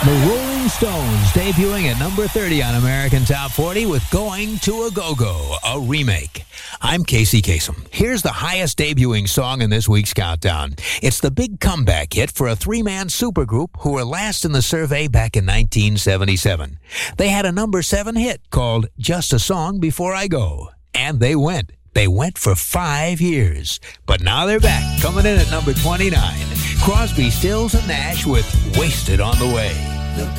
The Rolling Stones debuting at number 30 on American Top 40 with Going to a Go-Go, a remake. I'm Casey Kasem. Here's the highest debuting song in this week's countdown. It's the big comeback hit for a three-man supergroup who were last in the survey back in 1977. They had a number 7 hit called Just a Song Before I Go, and they went. They went for 5 years. But now they're back, coming in at number 29. Crosby, Stills, and Nash with Wasted on the Way.